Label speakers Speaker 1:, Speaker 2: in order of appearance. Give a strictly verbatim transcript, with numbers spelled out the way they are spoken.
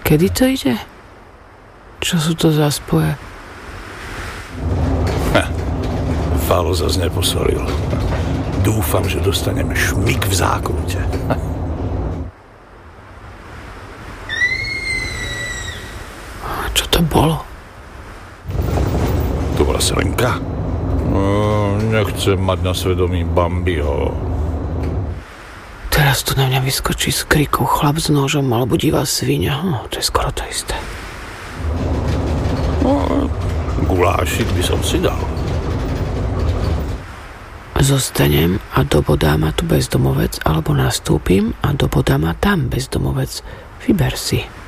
Speaker 1: Kedy to ide? Čo sú to za spoje?
Speaker 2: Ha, Fálo zas neposolil. Dúfam, že dostaneme šmik v zákrute.
Speaker 1: Čo to bolo?
Speaker 2: To bola Selenka? No, nechcem mať na svedomí Bambiho.
Speaker 1: Teraz tu na mňa vyskočí z kriku chlap s nožom alebo divá svinia. No, to je skoro to isté.
Speaker 2: No, gulášik by som si dal.
Speaker 1: Zostanem a dobodá ma tu bezdomovec, alebo nastúpim a dobodá ma tam bezdomovec. Vyber si.